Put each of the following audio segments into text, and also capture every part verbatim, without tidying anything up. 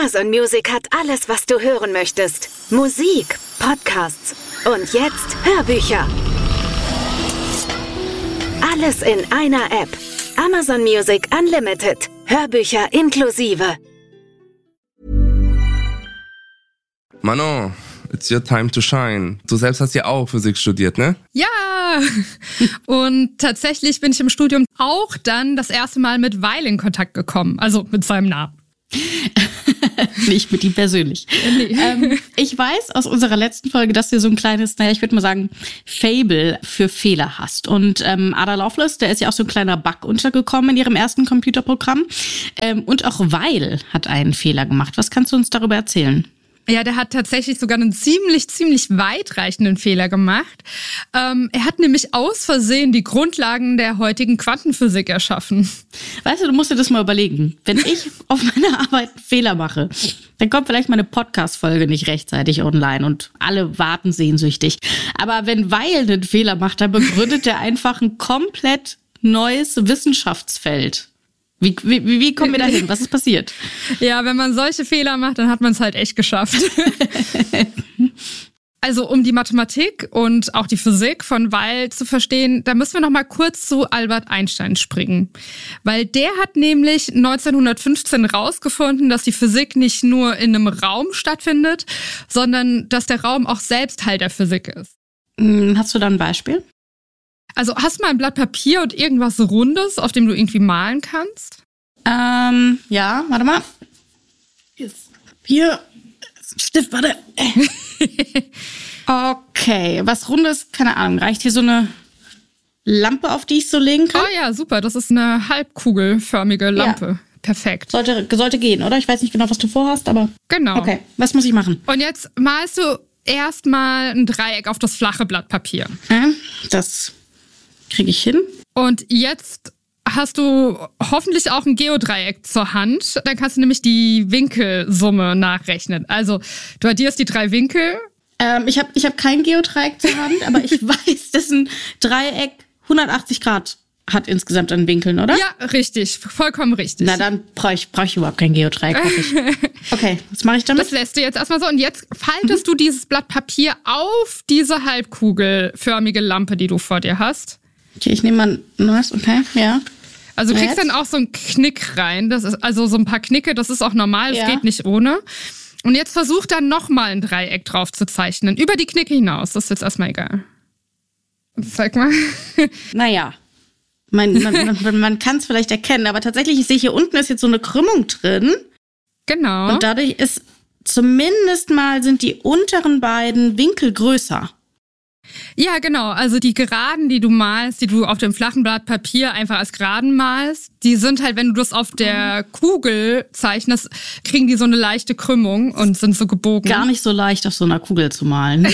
Amazon Music hat alles, was du hören möchtest. Musik, Podcasts und jetzt Hörbücher. Alles in einer App. Amazon Music Unlimited. Hörbücher inklusive. Manon, it's your time to shine. Du selbst hast ja auch Physik studiert, ne? Ja, und tatsächlich bin ich im Studium auch dann das erste Mal mit Weil in Kontakt gekommen, also mit seinem Namen. Nicht mit ihm persönlich. Nee. Ähm, ich weiß aus unserer letzten Folge, dass du so ein kleines, naja, ich würde mal sagen, Fable für Fehler hast. Und ähm, Ada Lovelace, der ist ja auch so ein kleiner Bug untergekommen in ihrem ersten Computerprogramm. Ähm, und auch Weil hat einen Fehler gemacht. Was kannst du uns darüber erzählen? Ja, der hat tatsächlich sogar einen ziemlich, ziemlich weitreichenden Fehler gemacht. Ähm, er hat nämlich aus Versehen die Grundlagen der heutigen Quantenphysik erschaffen. Weißt du, du musst dir das mal überlegen. Wenn ich auf meiner Arbeit einen Fehler mache, dann kommt vielleicht meine Podcast-Folge nicht rechtzeitig online und alle warten sehnsüchtig. Aber wenn Weil einen Fehler macht, dann begründet er einfach ein komplett neues Wissenschaftsfeld. Wie, wie, wie kommen wir da hin? Was ist passiert? Ja, wenn man solche Fehler macht, dann hat man es halt echt geschafft. Also um die Mathematik und auch die Physik von Weil zu verstehen, da müssen wir noch mal kurz zu Albert Einstein springen. Weil der hat nämlich neunzehnhundertfünfzehn rausgefunden, dass die Physik nicht nur in einem Raum stattfindet, sondern dass der Raum auch selbst Teil der Physik ist. Hast du da ein Beispiel? Also hast du mal ein Blatt Papier und irgendwas Rundes, auf dem du irgendwie malen kannst? Ähm, ja, warte mal. Hier ist Papier, Stift, warte. Okay, was Rundes, keine Ahnung, reicht hier so eine Lampe, auf die ich so legen kann? Oh ja, super, das ist eine halbkugelförmige Lampe. Ja. Perfekt. Sollte, sollte gehen, oder? Ich weiß nicht genau, was du vorhast, aber... Genau. Okay, was muss ich machen? Und jetzt malst du erstmal ein Dreieck auf das flache Blatt Papier. Ja, das... kriege ich hin. Und jetzt hast du hoffentlich auch ein Geodreieck zur Hand. Dann kannst du nämlich die Winkelsumme nachrechnen. Also du addierst die drei Winkel. Ähm, ich habe ich hab kein Geodreieck zur Hand, aber ich weiß, dass ein Dreieck hundertachtzig Grad hat insgesamt an Winkeln, oder? Ja, richtig. Vollkommen richtig. Na, dann brauche ich, brauch ich überhaupt kein Geodreieck, hoffe ich. Okay, was mache ich damit? Das lässt du jetzt erstmal so. Und jetzt faltest mhm. du dieses Blatt Papier auf diese halbkugelförmige Lampe, die du vor dir hast. Okay, ich nehme mal ein neues, okay, ja. Also du kriegst jetzt? dann auch so einen Knick rein. Das ist also so ein paar Knicke, das ist auch normal, das ja. geht nicht ohne. Und jetzt versuch dann nochmal ein Dreieck drauf zu zeichnen. Über die Knicke hinaus, das ist jetzt erstmal egal. Zeig mal. Naja, man, man, man, man kann es vielleicht erkennen, aber tatsächlich, ich sehe hier unten ist jetzt so eine Krümmung drin. Genau. Und dadurch ist zumindest mal sind die unteren beiden Winkel größer. Ja, genau. Also die Geraden, die du malst, die du auf dem flachen Blatt Papier einfach als Geraden malst, die sind halt, wenn du das auf der Kugel zeichnest, kriegen die so eine leichte Krümmung und sind so gebogen. Gar nicht so leicht auf so einer Kugel zu malen.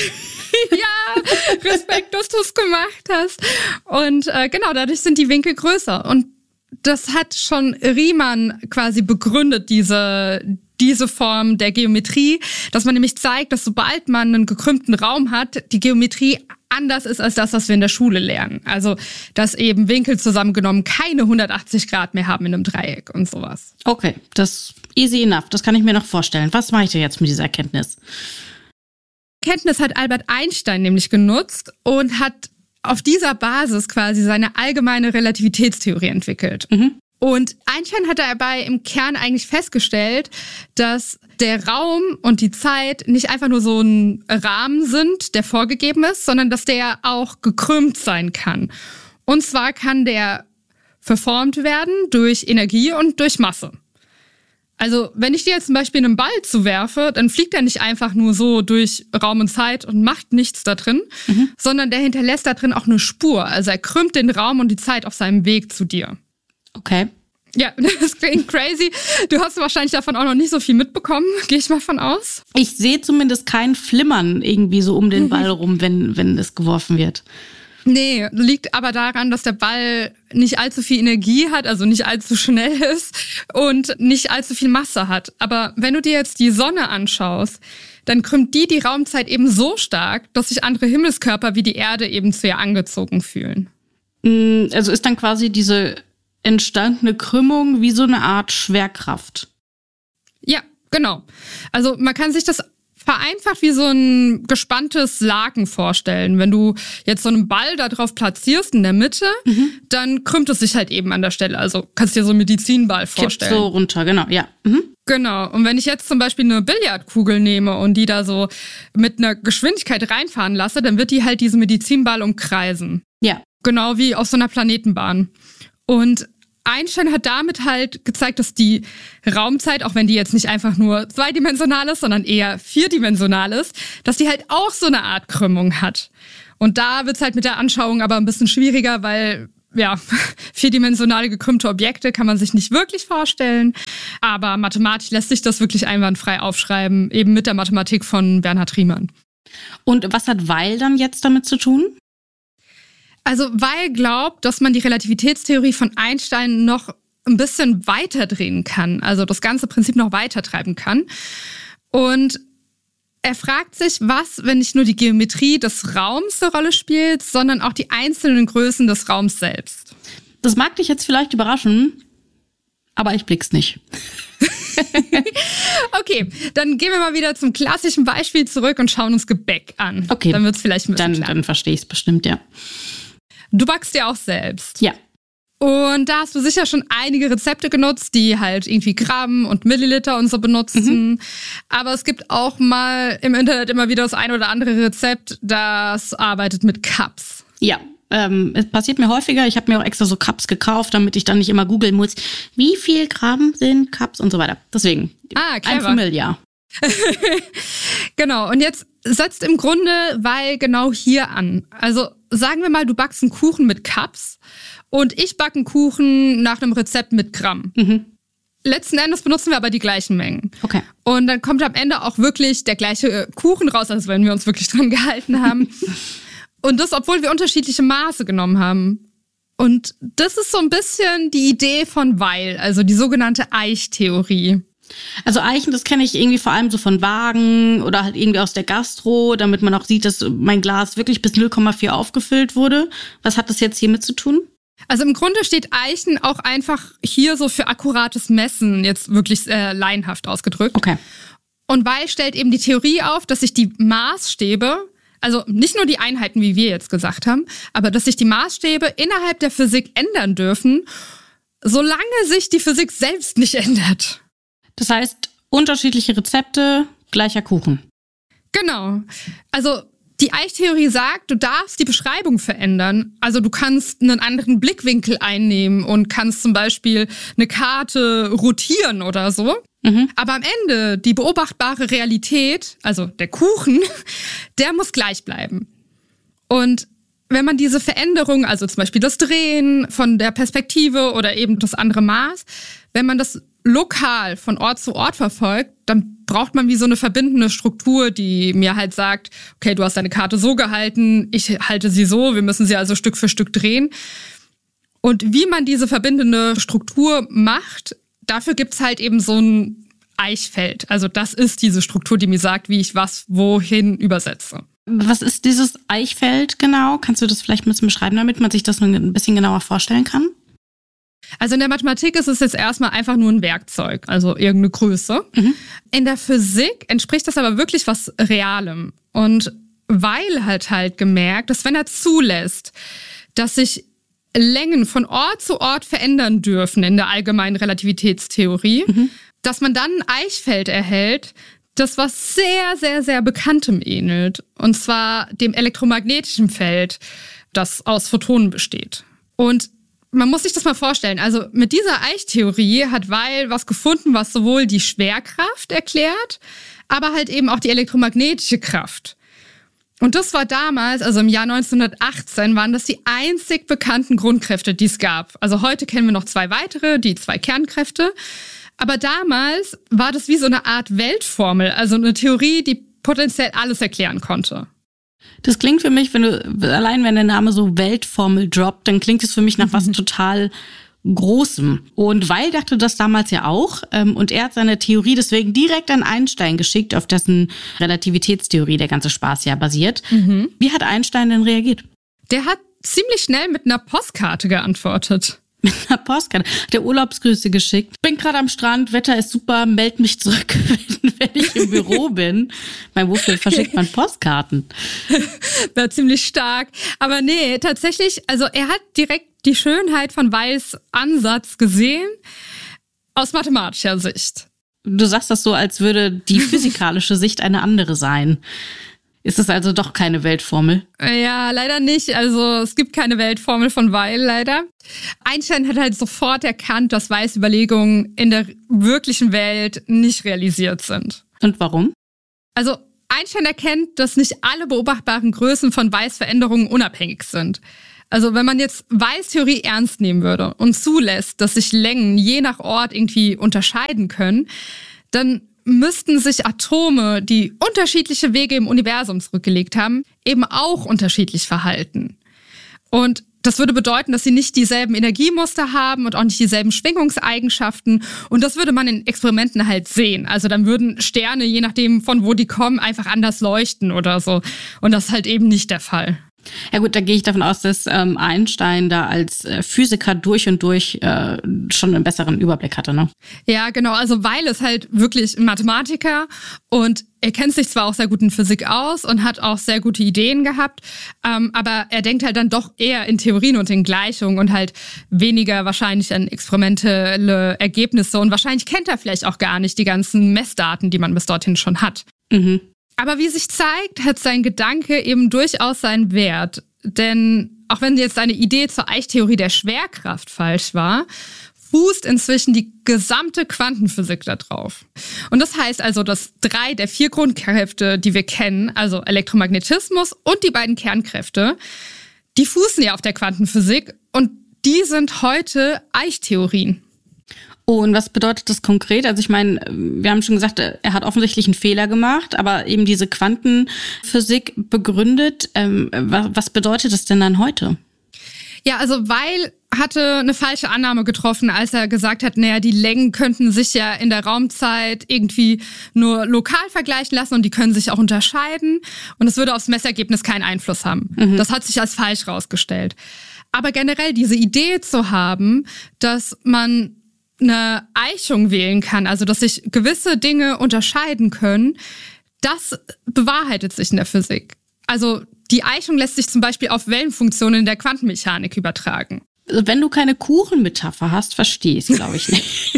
Ja, Respekt, dass du es gemacht hast. Und äh, genau, dadurch sind die Winkel größer. Und das hat schon Riemann quasi begründet, diese diese Form der Geometrie, dass man nämlich zeigt, dass sobald man einen gekrümmten Raum hat, die Geometrie anders ist als das, was wir in der Schule lernen. Also, dass eben Winkel zusammengenommen keine hundertachtzig Grad mehr haben in einem Dreieck und sowas. Okay, das easy enough, das kann ich mir noch vorstellen. Was mache ich denn jetzt mit dieser Erkenntnis? Erkenntnis hat Albert Einstein nämlich genutzt und hat auf dieser Basis quasi seine allgemeine Relativitätstheorie entwickelt. Mhm. Und Einstein hat dabei im Kern eigentlich festgestellt, dass der Raum und die Zeit nicht einfach nur so ein Rahmen sind, der vorgegeben ist, sondern dass der auch gekrümmt sein kann. Und zwar kann der verformt werden durch Energie und durch Masse. Also wenn ich dir jetzt zum Beispiel einen Ball zuwerfe, dann fliegt er nicht einfach nur so durch Raum und Zeit und macht nichts da drin, mhm. sondern der hinterlässt da drin auch eine Spur. Also er krümmt den Raum und die Zeit auf seinem Weg zu dir. Okay. Ja, das klingt crazy. Du hast wahrscheinlich davon auch noch nicht so viel mitbekommen, gehe ich mal von aus. Ich sehe zumindest kein Flimmern irgendwie so um den Ball rum, wenn, wenn es geworfen wird. Nee, liegt aber daran, dass der Ball nicht allzu viel Energie hat, also nicht allzu schnell ist und nicht allzu viel Masse hat. Aber wenn du dir jetzt die Sonne anschaust, dann krümmt die die Raumzeit eben so stark, dass sich andere Himmelskörper wie die Erde eben zu ihr angezogen fühlen. Also ist dann quasi diese entstandene Krümmung wie so eine Art Schwerkraft. Ja, Genau. Also man kann sich das vereinfacht wie so ein gespanntes Laken vorstellen. Wenn du jetzt so einen Ball da drauf platzierst in der Mitte, mhm. dann krümmt es sich halt eben an der Stelle. Also kannst dir so einen Medizinball vorstellen. Kippt so runter, genau, ja. Mhm. Genau. Und wenn ich jetzt zum Beispiel eine Billardkugel nehme und die da so mit einer Geschwindigkeit reinfahren lasse, dann wird die halt diesen Medizinball umkreisen. Ja. Genau wie auf so einer Planetenbahn. Und Einstein hat damit halt gezeigt, dass die Raumzeit, auch wenn die jetzt nicht einfach nur zweidimensional ist, sondern eher vierdimensional ist, dass die halt auch so eine Art Krümmung hat. Und da wird's halt mit der Anschauung aber ein bisschen schwieriger, weil ja, vierdimensional gekrümmte Objekte kann man sich nicht wirklich vorstellen. Aber mathematisch lässt sich das wirklich einwandfrei aufschreiben, eben mit der Mathematik von Bernhard Riemann. Und was hat Weil dann jetzt damit zu tun? Also Weil glaubt, dass man die Relativitätstheorie von Einstein noch ein bisschen weiter drehen kann, also das ganze Prinzip noch weiter treiben kann. Und er fragt sich, was, wenn nicht nur die Geometrie des Raums eine Rolle spielt, sondern auch die einzelnen Größen des Raums selbst. Das mag dich jetzt vielleicht überraschen, aber ich blick's nicht. Okay, dann gehen wir mal wieder zum klassischen Beispiel zurück und schauen uns Gebäck an. Okay, dann wird's vielleicht ein bisschen dann, dann verstehe ich es bestimmt, ja. Du backst ja auch selbst. Ja. Und da hast du sicher schon einige Rezepte genutzt, die halt irgendwie Gramm und Milliliter und so benutzen. Mhm. Aber es gibt auch mal im Internet immer wieder das ein oder andere Rezept, das arbeitet mit Cups. Ja, ähm, es passiert mir häufiger. Ich habe mir auch extra so Cups gekauft, damit ich dann nicht immer googeln muss, wie viel Gramm sind Cups und so weiter. Deswegen, ah, clever. ein Familiar. Genau, und jetzt setzt im Grunde Weil genau hier an. Also sagen wir mal, du backst einen Kuchen mit Cups und ich backe einen Kuchen nach einem Rezept mit Gramm. Mhm. Letzten Endes benutzen wir aber die gleichen Mengen. Okay. Und dann kommt am Ende auch wirklich der gleiche Kuchen raus, als wenn wir uns wirklich dran gehalten haben. Und das, obwohl wir unterschiedliche Maße genommen haben. Und das ist so ein bisschen die Idee von Weil, also die sogenannte Eichtheorie. Also Eichen, das kenne ich irgendwie vor allem so von Wagen oder halt irgendwie aus der Gastro, damit man auch sieht, dass mein Glas wirklich bis null Komma vier aufgefüllt wurde. Was hat das jetzt hiermit zu tun? Also im Grunde steht Eichen auch einfach hier so für akkurates Messen, jetzt wirklich äh, laienhaft ausgedrückt. Okay. Und Weil stellt eben die Theorie auf, dass sich die Maßstäbe, also nicht nur die Einheiten, wie wir jetzt gesagt haben, aber dass sich die Maßstäbe innerhalb der Physik ändern dürfen, solange sich die Physik selbst nicht ändert. Das heißt, unterschiedliche Rezepte, gleicher Kuchen. Genau. Also die Eichtheorie sagt, du darfst die Beschreibung verändern. Also du kannst einen anderen Blickwinkel einnehmen und kannst zum Beispiel eine Karte rotieren oder so. Mhm. Aber am Ende, die beobachtbare Realität, also der Kuchen, der muss gleich bleiben. Und wenn man diese Veränderung, also zum Beispiel das Drehen von der Perspektive oder eben das andere Maß, wenn man das lokal von Ort zu Ort verfolgt, dann braucht man wie so eine verbindende Struktur, die mir halt sagt, okay, du hast deine Karte so gehalten, ich halte sie so, wir müssen sie also Stück für Stück drehen. Und wie man diese verbindende Struktur macht, dafür gibt's halt eben so ein Eichfeld. Also das ist diese Struktur, die mir sagt, wie ich was wohin übersetze. Was ist dieses Eichfeld genau? Kannst du das vielleicht ein bisschen beschreiben, damit man sich das ein bisschen genauer vorstellen kann? Also in der Mathematik ist es jetzt erstmal einfach nur ein Werkzeug, also irgendeine Größe. Mhm. In der Physik entspricht das aber wirklich was Realem. Und Weil hat halt gemerkt, dass wenn er zulässt, dass sich Längen von Ort zu Ort verändern dürfen in der allgemeinen Relativitätstheorie, mhm. dass man dann ein Eichfeld erhält, das was sehr, sehr, sehr Bekanntem ähnelt. Und zwar dem elektromagnetischen Feld, das aus Photonen besteht. Und man muss sich das mal vorstellen. Also mit dieser Eichtheorie hat Weil was gefunden, was sowohl die Schwerkraft erklärt, aber halt eben auch die elektromagnetische Kraft. Und das war damals, also im Jahr neunzehnhundertachtzehn, waren das die einzig bekannten Grundkräfte, die es gab. Also heute kennen wir noch zwei weitere, die zwei Kernkräfte. Aber damals war das wie so eine Art Weltformel, also eine Theorie, die potenziell alles erklären konnte. Das klingt für mich, wenn du, allein wenn der Name so Weltformel droppt, dann klingt es für mich nach was total Großem. Und Weil dachte das damals ja auch. Und er hat seine Theorie deswegen direkt an Einstein geschickt, auf dessen Relativitätstheorie der ganze Spaß ja basiert. Mhm. Wie hat Einstein denn reagiert? Der hat ziemlich schnell mit einer Postkarte geantwortet. Mit einer Postkarte. Der Urlaubsgrüße geschickt. Bin gerade am Strand, Wetter ist super, meld mich zurück, wenn, wenn ich im Büro bin. Weil wofür verschickt man Postkarten? War ziemlich stark. Aber nee, tatsächlich, also er hat direkt die Schönheit von Weils Ansatz gesehen, aus mathematischer Sicht. Du sagst das so, als würde die physikalische Sicht eine andere sein. Ist es also doch keine Weltformel? Ja, leider nicht. Also es gibt keine Weltformel von Weil, leider. Einstein hat halt sofort erkannt, dass Weils Überlegungen in der wirklichen Welt nicht realisiert sind. Und warum? Also Einstein erkennt, dass nicht alle beobachtbaren Größen von Weils Veränderungen unabhängig sind. Also wenn man jetzt Weils Theorie ernst nehmen würde und zulässt, dass sich Längen je nach Ort irgendwie unterscheiden können, dann müssten sich Atome, die unterschiedliche Wege im Universum zurückgelegt haben, eben auch unterschiedlich verhalten. Und das würde bedeuten, dass sie nicht dieselben Energiemuster haben und auch nicht dieselben Schwingungseigenschaften. Und das würde man in Experimenten halt sehen. Also dann würden Sterne, je nachdem von wo die kommen, einfach anders leuchten oder so. Und das ist halt eben nicht der Fall. Ja gut, da gehe ich davon aus, dass ähm, Einstein da als äh, Physiker durch und durch äh, schon einen besseren Überblick hatte, ne? Ja, genau. Also Weil ist halt wirklich ein Mathematiker und er kennt sich zwar auch sehr gut in Physik aus und hat auch sehr gute Ideen gehabt, ähm, aber er denkt halt dann doch eher in Theorien und in Gleichungen und halt weniger wahrscheinlich an experimentelle Ergebnisse. Und wahrscheinlich kennt er vielleicht auch gar nicht die ganzen Messdaten, die man bis dorthin schon hat. Mhm. Aber wie sich zeigt, hat sein Gedanke eben durchaus seinen Wert. Denn auch wenn jetzt seine Idee zur Eichtheorie der Schwerkraft falsch war, fußt inzwischen die gesamte Quantenphysik da drauf. Und das heißt also, dass drei der vier Grundkräfte, die wir kennen, also Elektromagnetismus und die beiden Kernkräfte, die fußen ja auf der Quantenphysik und die sind heute Eichtheorien. Oh, und was bedeutet das konkret? Also ich meine, wir haben schon gesagt, er hat offensichtlich einen Fehler gemacht, aber eben diese Quantenphysik begründet. Ähm, was bedeutet das denn dann heute? Ja, also Weil hatte eine falsche Annahme getroffen, als er gesagt hat, naja, die Längen könnten sich ja in der Raumzeit irgendwie nur lokal vergleichen lassen und die können sich auch unterscheiden und es würde aufs Messergebnis keinen Einfluss haben. Mhm. Das hat sich als falsch rausgestellt. Aber generell diese Idee zu haben, dass man eine Eichung wählen kann, also dass sich gewisse Dinge unterscheiden können, das bewahrheitet sich in der Physik. Also die Eichung lässt sich zum Beispiel auf Wellenfunktionen in der Quantenmechanik übertragen. Also wenn du keine Kuchenmetapher hast, verstehe ich es, glaube ich nicht.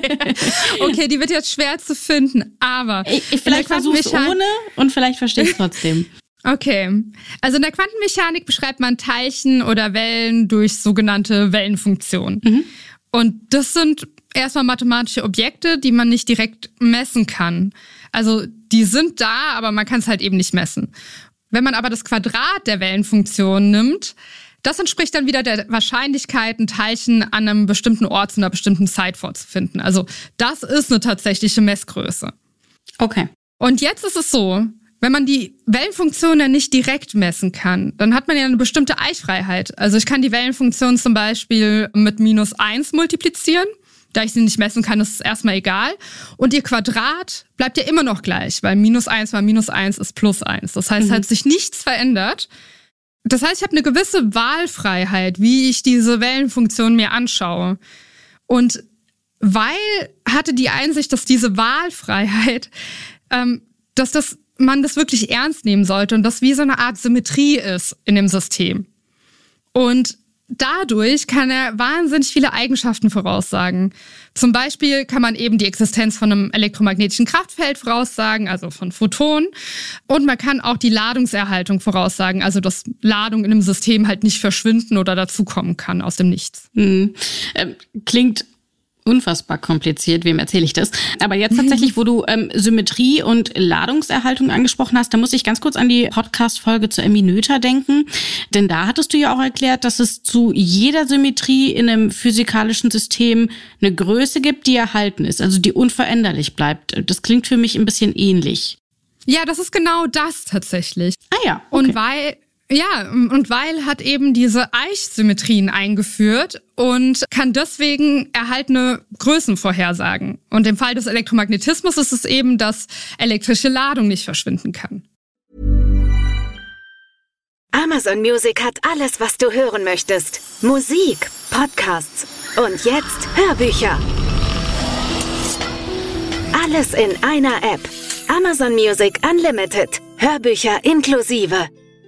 Okay, die wird jetzt schwer zu finden, aber ich, ich vielleicht versuche es ohne und vielleicht verstehe ich es trotzdem. Okay, also in der Quantenmechanik beschreibt man Teilchen oder Wellen durch sogenannte Wellenfunktionen. Mhm. Und das sind erstmal mathematische Objekte, die man nicht direkt messen kann. Also die sind da, aber man kann es halt eben nicht messen. Wenn man aber das Quadrat der Wellenfunktion nimmt, das entspricht dann wieder der Wahrscheinlichkeit, ein Teilchen an einem bestimmten Ort zu einer bestimmten Zeit vorzufinden. Also das ist eine tatsächliche Messgröße. Okay. Und jetzt ist es so, wenn man die Wellenfunktion ja nicht direkt messen kann, dann hat man ja eine bestimmte Eichfreiheit. Also ich kann die Wellenfunktion zum Beispiel mit minus eins multiplizieren. Da ich sie nicht messen kann, ist es erstmal egal. Und ihr Quadrat bleibt ja immer noch gleich, weil minus eins mal minus eins ist plus eins. Das heißt, es mhm. hat sich nichts verändert. Das heißt, ich habe eine gewisse Wahlfreiheit, wie ich diese Wellenfunktion mir anschaue. Und Weil hatte die Einsicht, dass diese Wahlfreiheit, ähm, dass das man das wirklich ernst nehmen sollte und das wie so eine Art Symmetrie ist in dem System. Und dadurch kann er wahnsinnig viele Eigenschaften voraussagen. Zum Beispiel kann man eben die Existenz von einem elektromagnetischen Kraftfeld voraussagen, also von Photonen. Und man kann auch die Ladungserhaltung voraussagen, also dass Ladung in einem System halt nicht verschwinden oder dazukommen kann aus dem Nichts. Hm. Ähm, klingt unfassbar kompliziert, wem erzähle ich das? Aber jetzt tatsächlich, wo du ähm, Symmetrie und Ladungserhaltung angesprochen hast, da muss ich ganz kurz an die Podcast-Folge zu Emmy Noether denken. Denn da hattest du ja auch erklärt, dass es zu jeder Symmetrie in einem physikalischen System eine Größe gibt, die erhalten ist, also die unveränderlich bleibt. Das klingt für mich ein bisschen ähnlich. Ja, das ist genau das tatsächlich. Ah ja, okay. Und weil Ja, und Weil hat eben diese Eichsymmetrien eingeführt und kann deswegen erhaltene Größen vorhersagen. Und im Fall des Elektromagnetismus ist es eben, dass elektrische Ladung nicht verschwinden kann. Amazon Music hat alles, was du hören möchtest. Musik, Podcasts Und jetzt Hörbücher. Alles in einer App. Amazon Music Unlimited. Hörbücher inklusive.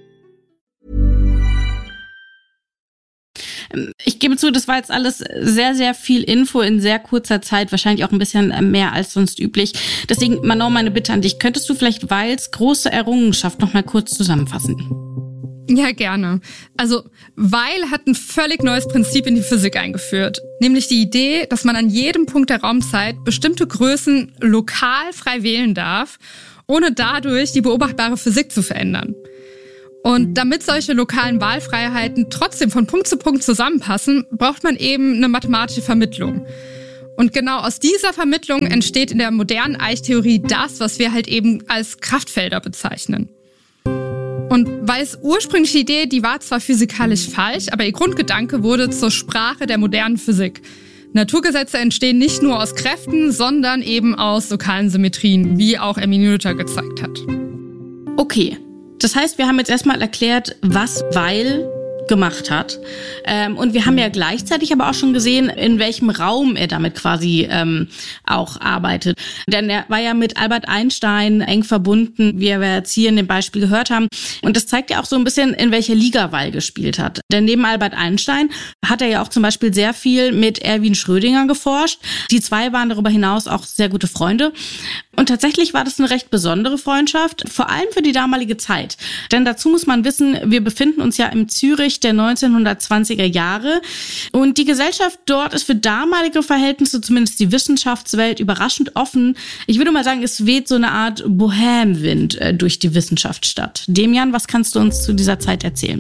Ich gebe zu, das war jetzt alles sehr, sehr viel Info in sehr kurzer Zeit, wahrscheinlich auch ein bisschen mehr als sonst üblich. Deswegen, Manon, meine Bitte an dich, könntest du vielleicht Weils große Errungenschaft noch mal kurz zusammenfassen? Ja, gerne. Also, Weil hat ein völlig neues Prinzip in die Physik eingeführt. Nämlich die Idee, dass man an jedem Punkt der Raumzeit bestimmte Größen lokal frei wählen darf, ohne dadurch die beobachtbare Physik zu verändern. Und damit solche lokalen Wahlfreiheiten trotzdem von Punkt zu Punkt zusammenpassen, braucht man eben eine mathematische Vermittlung. Und genau aus dieser Vermittlung entsteht in der modernen Eichtheorie das, was wir halt eben als Kraftfelder bezeichnen. Und Weils ursprüngliche Idee, die war zwar physikalisch falsch, aber ihr Grundgedanke wurde zur Sprache der modernen Physik. Naturgesetze entstehen nicht nur aus Kräften, sondern eben aus lokalen Symmetrien, wie auch Emmy Noether gezeigt hat. Okay. Das heißt, wir haben jetzt erstmal erklärt, was Weil gemacht hat. Ähm, und wir haben ja gleichzeitig aber auch schon gesehen, in welchem Raum er damit quasi ähm, auch arbeitet. Denn er war ja mit Albert Einstein eng verbunden, wie wir jetzt hier in dem Beispiel gehört haben. Und das zeigt ja auch so ein bisschen, in welcher Liga Weil gespielt hat. Denn neben Albert Einstein hat er ja auch zum Beispiel sehr viel mit Erwin Schrödinger geforscht. Die zwei waren darüber hinaus auch sehr gute Freunde. Und tatsächlich war das eine recht besondere Freundschaft, vor allem für die damalige Zeit. Denn dazu muss man wissen, wir befinden uns ja im Zürich der neunzehnhundertzwanziger Jahre. Und die Gesellschaft dort ist für damalige Verhältnisse, zumindest die Wissenschaftswelt, überraschend offen. Ich würde mal sagen, es weht so eine Art Bohème-Wind äh, durch die Wissenschaftsstadt. Demian, was kannst du uns zu dieser Zeit erzählen?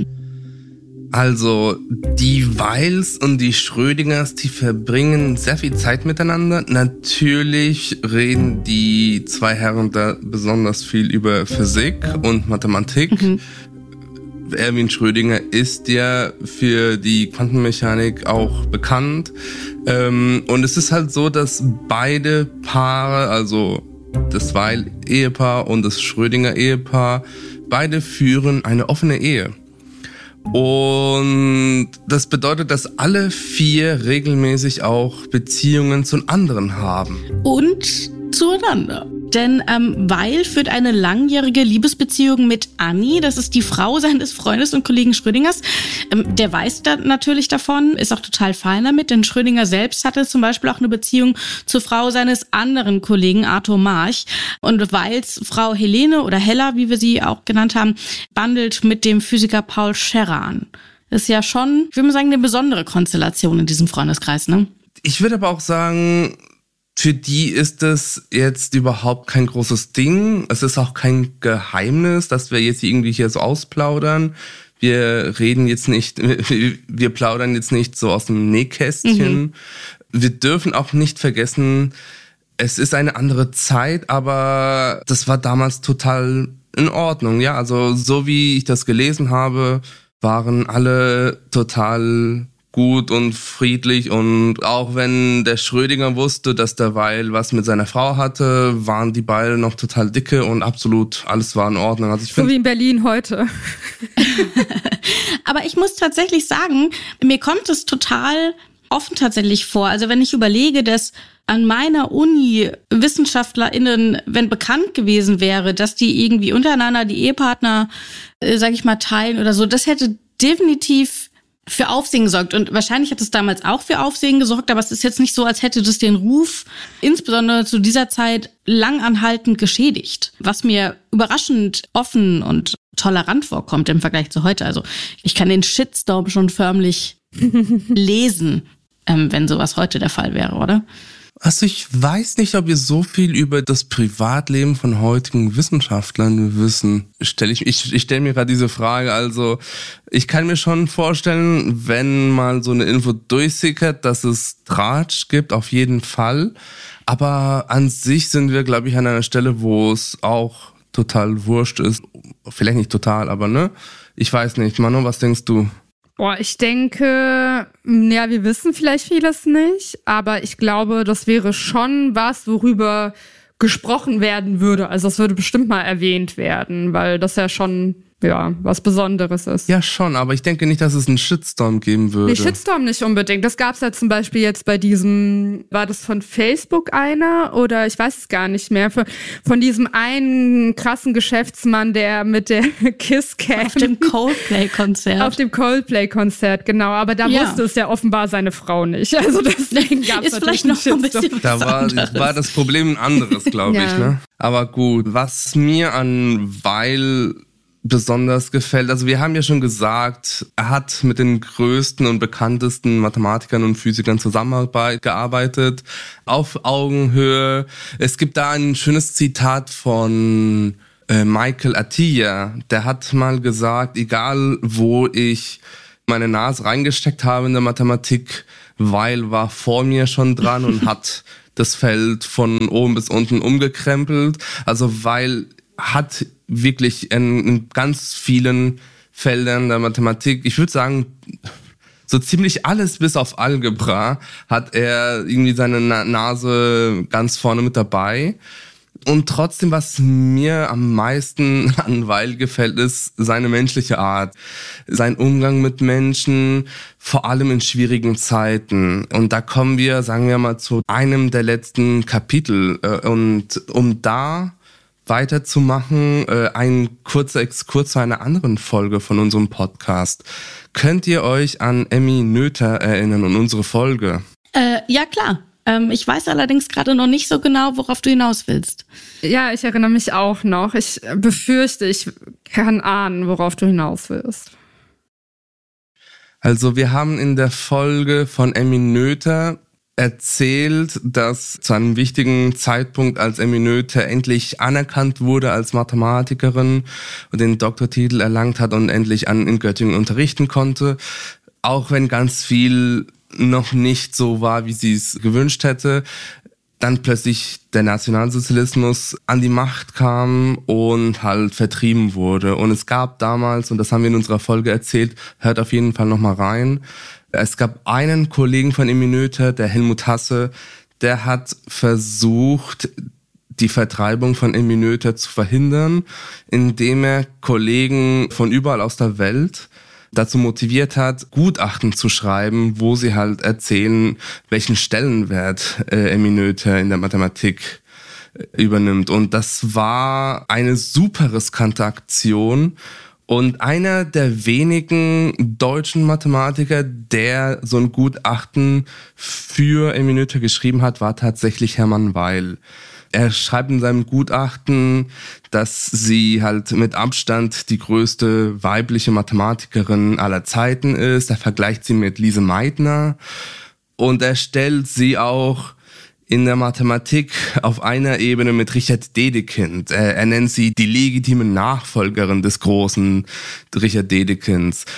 Also, die Weils und die Schrödingers, die verbringen sehr viel Zeit miteinander. Natürlich reden die zwei Herren da besonders viel über Physik und Mathematik. Mhm. Erwin Schrödinger ist ja für die Quantenmechanik auch bekannt. Und es ist halt so, dass beide Paare, also das Weil-Ehepaar und das Schrödinger-Ehepaar, beide führen eine offene Ehe. Und das bedeutet, dass alle vier regelmäßig auch Beziehungen zu anderen haben. Und zueinander. Denn ähm, Weil führt eine langjährige Liebesbeziehung mit Annie. Das ist die Frau seines Freundes und Kollegen Schrödingers. Ähm, der weiß da natürlich davon, ist auch total fein damit, denn Schrödinger selbst hatte zum Beispiel auch eine Beziehung zur Frau seines anderen Kollegen Arthur March. Und Weils Frau Helene oder Hella, wie wir sie auch genannt haben, bandelt mit dem Physiker Paul Scherrer an. Ist ja schon, ich würde mal sagen, eine besondere Konstellation in diesem Freundeskreis, ne? Ich würde aber auch sagen, für die ist es jetzt überhaupt kein großes Ding. Es ist auch kein Geheimnis, dass wir jetzt irgendwie hier so ausplaudern. Wir reden jetzt nicht, wir plaudern jetzt nicht so aus dem Nähkästchen. Mhm. Wir dürfen auch nicht vergessen, es ist eine andere Zeit, aber das war damals total in Ordnung. Ja, also so wie ich das gelesen habe, waren alle total gut und friedlich, und auch wenn der Schrödinger wusste, dass der Weil was mit seiner Frau hatte, waren die beiden noch total dicke und absolut alles war in Ordnung. Also ich so wie in Berlin heute. Aber ich muss tatsächlich sagen, mir kommt es total offen tatsächlich vor. Also wenn ich überlege, dass an meiner Uni WissenschaftlerInnen, wenn bekannt gewesen wäre, dass die irgendwie untereinander die Ehepartner, äh, sag ich mal, teilen oder so, das hätte definitiv für Aufsehen gesorgt. Und wahrscheinlich hat es damals auch für Aufsehen gesorgt, aber es ist jetzt nicht so, als hätte das den Ruf, insbesondere zu dieser Zeit, langanhaltend geschädigt. Was mir überraschend offen und tolerant vorkommt im Vergleich zu heute. Also ich kann den Shitstorm schon förmlich lesen, ähm, wenn sowas heute der Fall wäre, oder? Also ich weiß nicht, ob wir so viel über das Privatleben von heutigen Wissenschaftlern wissen. Stell ich ich, ich stelle mir gerade diese Frage. Also ich kann mir schon vorstellen, wenn mal so eine Info durchsickert, dass es Tratsch gibt, auf jeden Fall. Aber an sich sind wir, glaube ich, an einer Stelle, wo es auch total wurscht ist. Vielleicht nicht total, aber ne? Ich weiß nicht. Manu, was denkst du? Boah, ich denke, ja, wir wissen vielleicht vieles nicht, aber ich glaube, das wäre schon was, worüber gesprochen werden würde. Also das würde bestimmt mal erwähnt werden, weil das ja schon ja, was Besonderes ist. Ja, schon, aber ich denke nicht, dass es einen Shitstorm geben würde. Nee, Shitstorm nicht unbedingt. Das gab's ja zum Beispiel jetzt bei diesem, war das von Facebook einer oder ich weiß es gar nicht mehr, von, von diesem einen krassen Geschäftsmann, der mit der Kisscam auf dem Coldplay-Konzert. Auf dem Coldplay-Konzert, genau. Aber da ja. wusste es ja offenbar seine Frau nicht. Also deswegen gab's ist vielleicht noch ein bisschen Da war, war das Problem ein anderes, glaube ja. ich. Ne? Aber gut, was mir an Weil besonders gefällt. Also wir haben ja schon gesagt, er hat mit den größten und bekanntesten Mathematikern und Physikern zusammengearbeitet, auf Augenhöhe. Es gibt da ein schönes Zitat von äh, Michael Atiyah, der hat mal gesagt, egal wo ich meine Nase reingesteckt habe in der Mathematik, Weil war vor mir schon dran und hat das Feld von oben bis unten umgekrempelt. Also Weil hat wirklich in, in ganz vielen Feldern der Mathematik, ich würde sagen, so ziemlich alles bis auf Algebra hat er irgendwie seine Na- Nase ganz vorne mit dabei. Und trotzdem, was mir am meisten an Weil gefällt, ist seine menschliche Art, sein Umgang mit Menschen, vor allem in schwierigen Zeiten. Und da kommen wir, sagen wir mal, zu einem der letzten Kapitel. Und um da weiterzumachen, äh, ein kurzer Exkurs zu einer anderen Folge von unserem Podcast. Könnt ihr euch an Emmy Noether erinnern und unsere Folge? Äh, ja, klar. Ähm, ich weiß allerdings gerade noch nicht so genau, worauf du hinaus willst. Ja, ich erinnere mich auch noch. Ich befürchte, ich kann ahnen, worauf du hinaus willst. Also wir haben in der Folge von Emmy Noether erzählt, dass zu einem wichtigen Zeitpunkt, als Emmy Noether endlich anerkannt wurde als Mathematikerin und den Doktortitel erlangt hat und endlich an in Göttingen unterrichten konnte, auch wenn ganz viel noch nicht so war, wie sie es gewünscht hätte, dann plötzlich der Nationalsozialismus an die Macht kam und halt vertrieben wurde. Und es gab damals, und das haben wir in unserer Folge erzählt, hört auf jeden Fall nochmal rein, es gab einen Kollegen von Emmy Noether, der Helmut Hasse, der hat versucht, die Vertreibung von Emmy Noether zu verhindern, indem er Kollegen von überall aus der Welt dazu motiviert hat, Gutachten zu schreiben, wo sie halt erzählen, welchen Stellenwert äh, Emmy Noether in der Mathematik äh, übernimmt. Und das war eine super riskante Aktion. Und einer der wenigen deutschen Mathematiker, der so ein Gutachten für Emmy Noether geschrieben hat, war tatsächlich Hermann Weil. Er schreibt in seinem Gutachten, dass sie halt mit Abstand die größte weibliche Mathematikerin aller Zeiten ist. Er vergleicht sie mit Lise Meitner und er stellt sie auch in der Mathematik auf einer Ebene mit Richard Dedekind. Er, er nennt sie die legitime Nachfolgerin des großen Richard Dedekinds.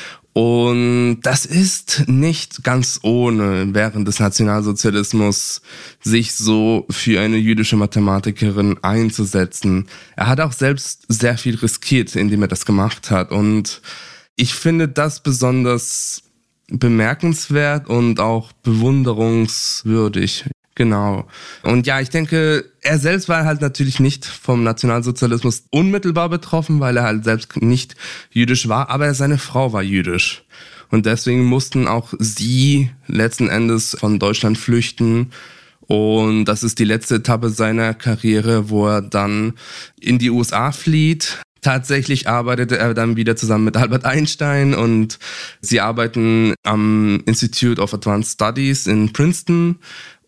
Und das ist nicht ganz ohne, während des Nationalsozialismus sich so für eine jüdische Mathematikerin einzusetzen. Er hat auch selbst sehr viel riskiert, indem er das gemacht hat. Und ich finde das besonders bemerkenswert und auch bewunderungswürdig. Genau. Und ja, ich denke, er selbst war halt natürlich nicht vom Nationalsozialismus unmittelbar betroffen, weil er halt selbst nicht jüdisch war, aber seine Frau war jüdisch. Und deswegen mussten auch sie letzten Endes von Deutschland flüchten. Und das ist die letzte Etappe seiner Karriere, wo er dann in die U S A flieht. Tatsächlich arbeitete er dann wieder zusammen mit Albert Einstein und sie arbeiten am Institute of Advanced Studies in Princeton.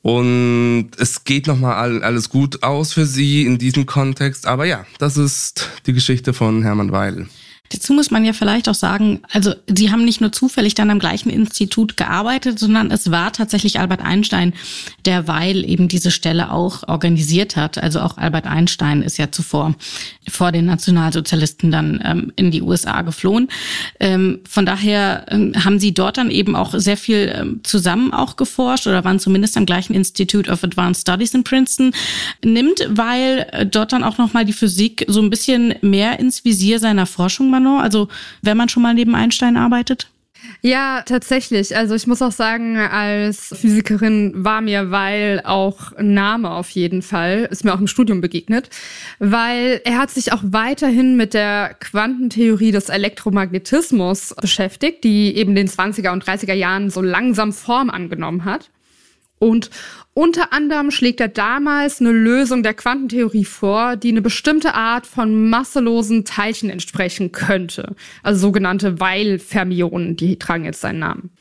Und es geht nochmal alles gut aus für sie in diesem Kontext. Aber ja, das ist die Geschichte von Hermann Weil. Dazu muss man ja vielleicht auch sagen, also sie haben nicht nur zufällig dann am gleichen Institut gearbeitet, sondern es war tatsächlich Albert Einstein, der Weil eben diese Stelle auch organisiert hat. Also auch Albert Einstein ist ja zuvor vor den Nationalsozialisten dann ähm, in die U S A geflohen. Ähm, von daher ähm, haben sie dort dann eben auch sehr viel ähm, zusammen auch geforscht oder waren zumindest am gleichen Institute of Advanced Studies in Princeton. Nimmt Weil äh, dort dann auch nochmal die Physik so ein bisschen mehr ins Visier seiner Forschung, also wenn man schon mal neben Einstein arbeitet? Ja, tatsächlich. Also ich muss auch sagen, als Physikerin war mir Weil auch ein Name auf jeden Fall. Ist mir auch im Studium begegnet. Weil er hat sich auch weiterhin mit der Quantentheorie des Elektromagnetismus beschäftigt, die eben in den zwanziger und dreißiger Jahren so langsam Form angenommen hat. Und unter anderem schlägt er damals eine Lösung der Quantentheorie vor, die eine bestimmte Art von masselosen Teilchen entsprechen könnte. Also sogenannte Weil-Fermionen, die tragen jetzt seinen Namen.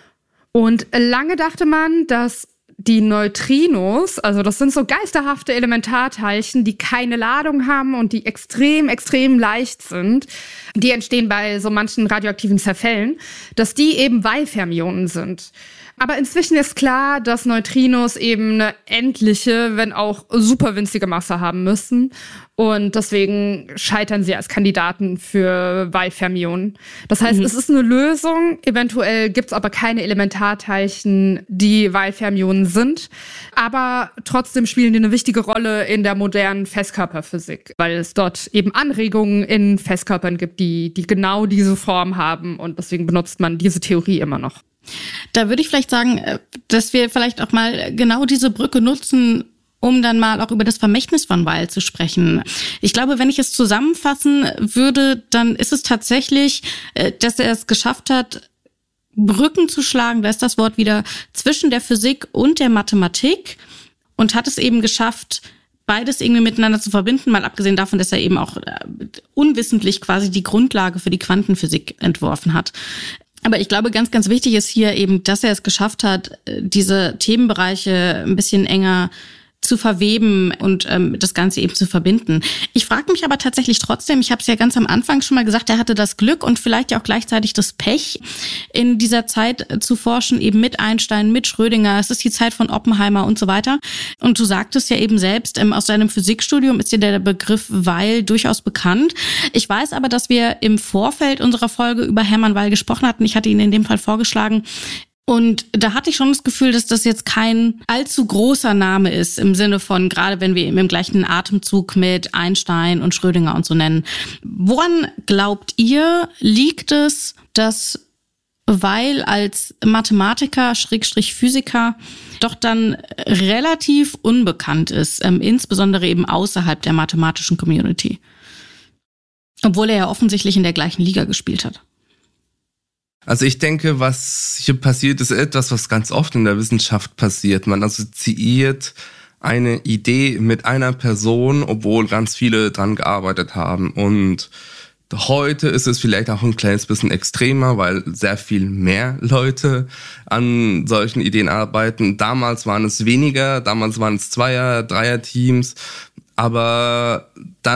Und lange dachte man, dass die Neutrinos, also das sind so geisterhafte Elementarteilchen, die keine Ladung haben und die extrem, extrem leicht sind, die entstehen bei so manchen radioaktiven Zerfällen, dass die eben Weil-Fermionen sind. Aber inzwischen ist klar, dass Neutrinos eben eine endliche, wenn auch super winzige Masse haben müssen. Und deswegen scheitern sie als Kandidaten für Weil-Fermionen. Das heißt, mhm. es ist eine Lösung. Eventuell gibt es aber keine Elementarteilchen, die Weil-Fermionen sind. Aber trotzdem spielen die eine wichtige Rolle in der modernen Festkörperphysik, weil es dort eben Anregungen in Festkörpern gibt, die, die genau diese Form haben. Und deswegen benutzt man diese Theorie immer noch. Da würde ich vielleicht sagen, dass wir vielleicht auch mal genau diese Brücke nutzen, um dann mal auch über das Vermächtnis von Weil zu sprechen. Ich glaube, wenn ich es zusammenfassen würde, dann ist es tatsächlich, dass er es geschafft hat, Brücken zu schlagen, da ist das Wort wieder, zwischen der Physik und der Mathematik und hat es eben geschafft, beides irgendwie miteinander zu verbinden, mal abgesehen davon, dass er eben auch unwissentlich quasi die Grundlage für die Quantenphysik entworfen hat. Aber ich glaube, ganz, ganz wichtig ist hier eben, dass er es geschafft hat, diese Themenbereiche ein bisschen enger zu verweben und ähm, das Ganze eben zu verbinden. Ich frage mich aber tatsächlich trotzdem, ich habe es ja ganz am Anfang schon mal gesagt, er hatte das Glück und vielleicht ja auch gleichzeitig das Pech, in dieser Zeit zu forschen, eben mit Einstein, mit Schrödinger. Es ist die Zeit von Oppenheimer und so weiter. Und du sagtest ja eben selbst, ähm, aus deinem Physikstudium ist dir der Begriff Weil durchaus bekannt. Ich weiß aber, dass wir im Vorfeld unserer Folge über Hermann Weil gesprochen hatten. Ich hatte ihn in dem Fall vorgeschlagen. Und da hatte ich schon das Gefühl, dass das jetzt kein allzu großer Name ist, im Sinne von, gerade wenn wir ihn im gleichen Atemzug mit Einstein und Schrödinger und so nennen. Woran glaubt ihr, liegt es, dass Weil als Mathematiker, Schrägstrich Physiker, doch dann relativ unbekannt ist, ähm, insbesondere eben außerhalb der mathematischen Community? Obwohl er ja offensichtlich in der gleichen Liga gespielt hat. Also ich denke, was hier passiert, ist etwas, was ganz oft in der Wissenschaft passiert. Man assoziiert eine Idee mit einer Person, obwohl ganz viele dran gearbeitet haben. Und heute ist es vielleicht auch ein kleines bisschen extremer, weil sehr viel mehr Leute an solchen Ideen arbeiten. Damals waren es weniger, damals waren es Zweier-, Dreier-Teams. Aber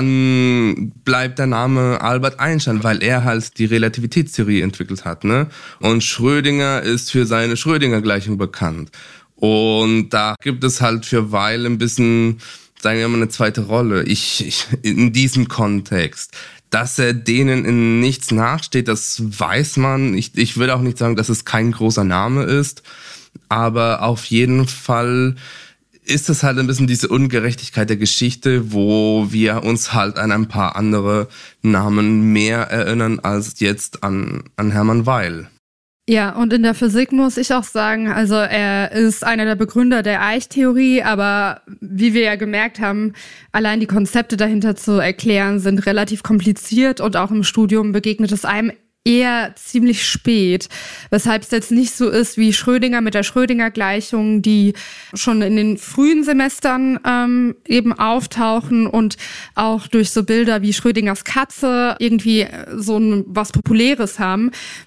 dann bleibt der Name Albert Einstein, weil er halt die Relativitätstheorie entwickelt hat, ne? Und Schrödinger ist für seine Schrödinger-Gleichung bekannt. Und da gibt es halt für Weil ein bisschen, sagen wir mal, eine zweite Rolle. Ich, ich in diesem Kontext. Dass er denen in nichts nachsteht, das weiß man. Ich, ich würde auch nicht sagen, dass es kein großer Name ist. Aber auf jeden Fall ist es halt ein bisschen diese Ungerechtigkeit der Geschichte, wo wir uns halt an ein paar andere Namen mehr erinnern als jetzt an, an Hermann Weil. Ja, und in der Physik muss ich auch sagen, also er ist einer der Begründer der Eichtheorie, aber wie wir ja gemerkt haben, allein die Konzepte dahinter zu erklären, sind relativ kompliziert und auch im Studium begegnet es einem eher ziemlich spät, weshalb es jetzt nicht so ist wie Schrödinger mit der Schrödinger-Gleichung, die schon in den frühen Semestern ähm, eben auftauchen und auch durch so Bilder wie Schrödingers Katze irgendwie so ein, was Populäres haben.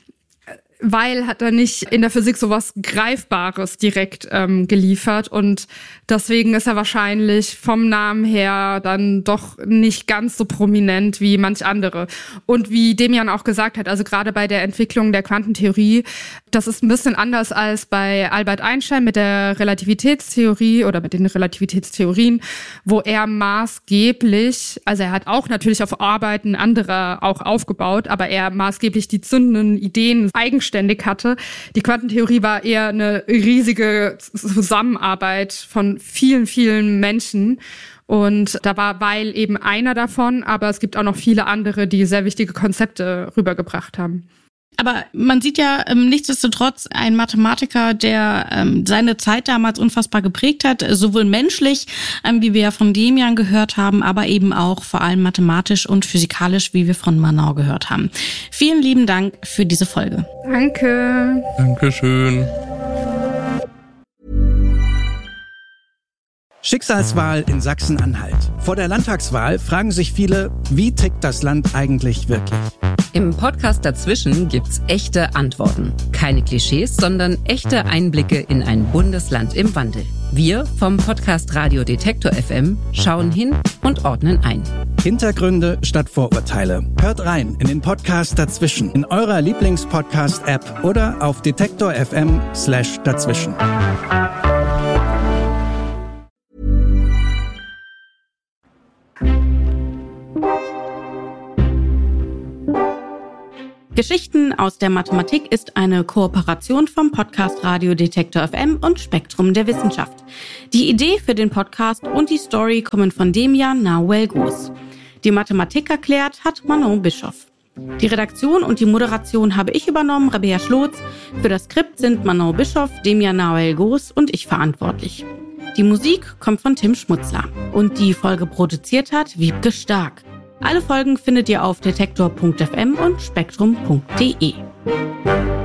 Weil hat er nicht in der Physik sowas Greifbares direkt ähm, geliefert und deswegen ist er wahrscheinlich vom Namen her dann doch nicht ganz so prominent wie manch andere. Und wie Demian auch gesagt hat, also gerade bei der Entwicklung der Quantentheorie, das ist ein bisschen anders als bei Albert Einstein mit der Relativitätstheorie oder mit den Relativitätstheorien, wo er maßgeblich, also er hat auch natürlich auf Arbeiten anderer auch aufgebaut, aber er maßgeblich die zündenden Ideen eigenständig hatte. Die Quantentheorie war eher eine riesige Zusammenarbeit von vielen, vielen Menschen. Und da war Weil eben einer davon, aber es gibt auch noch viele andere, die sehr wichtige Konzepte rübergebracht haben. Aber man sieht ja ähm, nichtsdestotrotz ein Mathematiker, der ähm, seine Zeit damals unfassbar geprägt hat, sowohl menschlich, ähm, wie wir ja von Demian gehört haben, aber eben auch vor allem mathematisch und physikalisch, wie wir von Manau gehört haben. Vielen lieben Dank für diese Folge. Danke. Dankeschön. Schicksalswahl in Sachsen-Anhalt. Vor der Landtagswahl fragen sich viele, wie tickt das Land eigentlich wirklich? Im Podcast dazwischen gibt's echte Antworten. Keine Klischees, sondern echte Einblicke in ein Bundesland im Wandel. Wir vom Podcast Radio Detektor F M schauen hin und ordnen ein. Hintergründe statt Vorurteile. Hört rein in den Podcast dazwischen in eurer Lieblings-Podcast-App oder auf detektor F M slash dazwischen. Geschichten aus der Mathematik ist eine Kooperation vom Podcast Radio Detektor F M und Spektrum der Wissenschaft. Die Idee für den Podcast und die Story kommen von Demian Nahuel-Gus. Die Mathematik erklärt hat Manon Bischoff. Die Redaktion und die Moderation habe ich übernommen, Rabea Schlotz. Für das Skript sind Manon Bischoff, Demian Nahuel-Gus und ich verantwortlich. Die Musik kommt von Tim Schmutzler. Und die Folge produziert hat Wiebke Stark. Alle Folgen findet ihr auf detektor punkt f m und spektrum punkt d e.